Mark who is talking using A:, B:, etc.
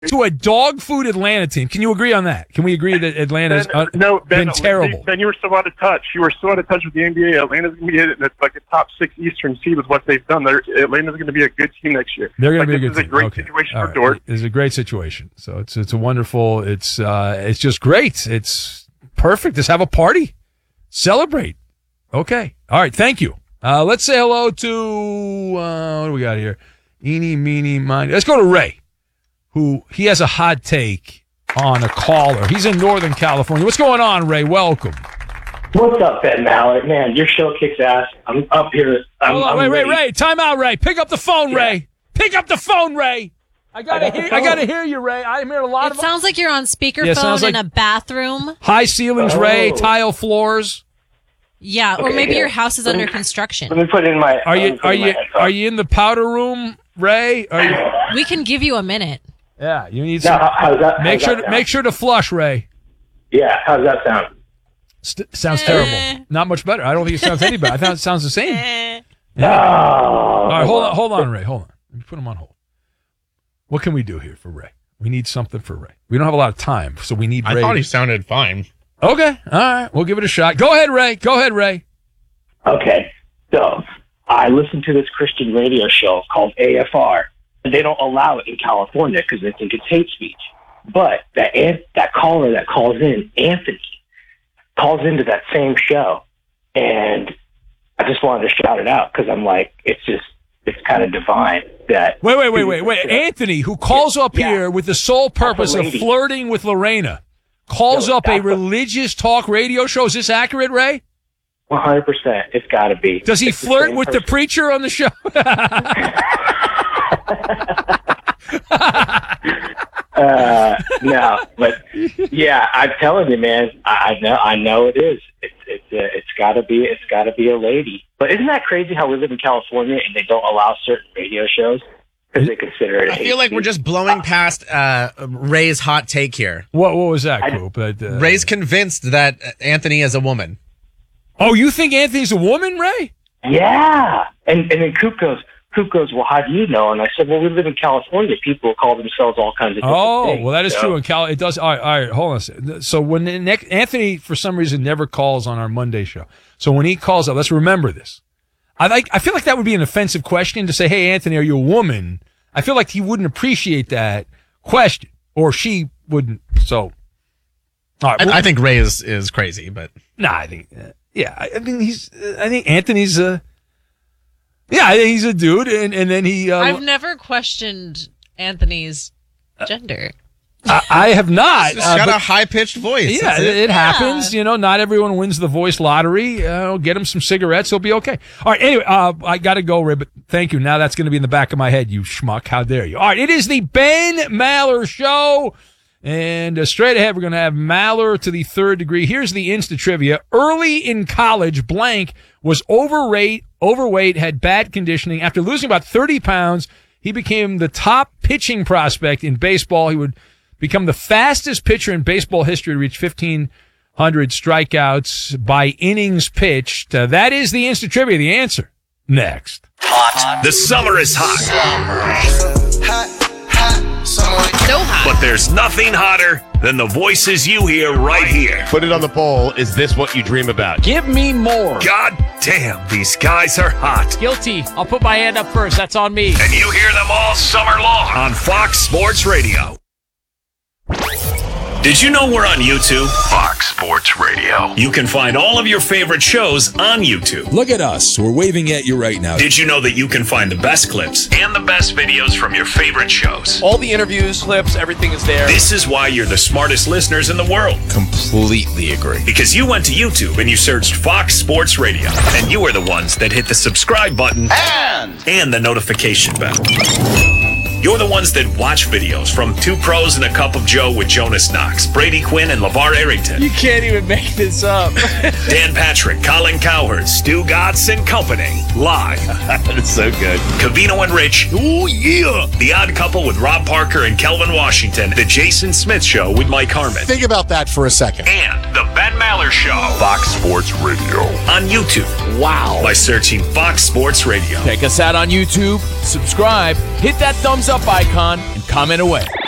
A: to a dog food Atlanta team. Can you agree on that? Can we agree that Atlanta's been terrible?
B: Ben, you were so out of touch. You were so out of touch with the NBA. Atlanta's going to be in like a top 6 Eastern seed with what they've done. Atlanta's going to be a good team next year.
A: They're going to be a good
B: team. This is a great
A: okay.
B: situation
A: All
B: for Dort.
A: It's a great situation. So it's a wonderful. It's just great. It's perfect. Just have a party, celebrate. Okay. All right. Thank you. Let's say hello to what do we got here? Eeny, meeny, miny. Let's go to Ray, who he has a hot take on a caller. He's in Northern California. What's going on, Ray? Welcome.
C: What's up, Ben Mallett? Man, your show kicks ass. I'm up here.
A: Ray. Time out, Ray. Pick up the phone, Ray. Pick up the phone, Ray. I gotta hear you, Ray. I'm hearing a lot
D: It sounds like you're on speakerphone in a bathroom.
A: High ceilings, Ray. Tile floors.
D: Yeah, or maybe your house is under construction.
C: Let me put in my.
A: Are you in the powder room, Ray?
D: We can give you a minute.
A: Yeah, you need some. Make sure to flush, Ray.
C: Yeah, how's that sound?
A: Sounds terrible. Not much better. I don't think it sounds any better. I thought it sounds the same.
C: Yeah.
A: All right, hold on, Ray. Hold on. Let me put him on hold. What can we do here for Ray? We need something for Ray. We don't have a lot of time, so we need Ray.
E: I thought he sounded fine.
A: Okay. All right. We'll give it a shot. Go ahead, Ray.
C: Okay. So I listen to this Christian radio show called AFR. And they don't allow it in California because they think it's hate speech. But that caller that calls in, Anthony, calls into that same show. And I just wanted to shout it out because I'm like, it's kind of divine that.
A: Wait. Anthony, who calls up here with the sole purpose of flirting with Lorena, calls up a religious talk radio show. Is this accurate, Ray?
C: 100%. It's got to be.
A: Does he flirt with the preacher on the show?
C: No, but yeah, I'm telling you, man. I know it is. It's got to be. It's got to be a lady. But isn't that crazy how we live in California and they don't allow certain radio shows because they consider it?
E: I feel like we're just blowing past Ray's hot take here.
A: What was that, Coop?
E: Ray's convinced that Anthony is a woman.
A: Oh, you think Anthony's a woman, Ray?
C: Yeah. And then Coop goes, well, how do you know? And I said, well, we live in California. People call themselves all kinds of different things.
A: Well, that is true. In It does. All right, hold on a second. So when Anthony, for some reason, never calls on our Monday show. So when he calls up, let's remember this. I feel like that would be an offensive question to say, hey, Anthony, are you a woman? I feel like he wouldn't appreciate that question, or she wouldn't. So, all right.
E: I think Ray is crazy, but.
A: Nah, I think, I think Anthony's I think he's a dude, and then he.
D: I've never questioned Anthony's gender.
A: I have not.
E: He's got a high-pitched voice.
A: Yeah, it happens. You know, not everyone wins the voice lottery. Get him some cigarettes. He'll be okay. All right, anyway, I got to go, Ray, but thank you. Now that's going to be in the back of my head, you schmuck. How dare you? All right, it is the Ben Maller Show. And straight ahead, we're going to have Maller to the third degree. Here's the Insta trivia. Early in college, blank was overweight, had bad conditioning. After losing about 30 pounds, he became the top pitching prospect in baseball. He would become the fastest pitcher in baseball history to reach 1,500 strikeouts by innings pitched. That is the Insta trivia. The answer next.
F: Hot. The summer is hot.
D: So hot.
F: But there's nothing hotter than the voices you hear right here.
G: Put it on the poll. Is this what you dream about?
H: Give me more.
F: God damn, these guys are hot.
H: Guilty. I'll put my hand up first. That's on me.
F: And you hear them all summer long on Fox Sports Radio. Did you know we're on YouTube? Fox Sports Radio. You can find all of your favorite shows on YouTube.
I: Look at us. We're waving at you right now.
F: Did you know that you can find the best clips and the best videos from your favorite shows?
H: All the interviews, clips, everything is there.
F: This is why you're the smartest listeners in the world.
I: Completely agree.
F: Because you went to YouTube and you searched Fox Sports Radio. And you were the ones that hit the subscribe button and the notification bell. You're the ones that watch videos from Two Pros and a Cup of Joe with Jonas Knox, Brady Quinn, and LeVar Arrington.
H: You can't even make this up.
F: Dan Patrick, Colin Cowherd, Stu Gatz, and company. Live.
G: That's so good.
F: Cavino and Rich. Oh, yeah. The Odd Couple with Rob Parker and Kelvin Washington. The Jason Smith Show with Mike Harmon.
J: Think about that for a second.
F: And the Ben Maller Show. Fox Sports Radio. On YouTube.
H: Wow.
F: By searching Fox Sports Radio.
H: Check us out on YouTube. Subscribe. Hit that thumbs up icon and comment away.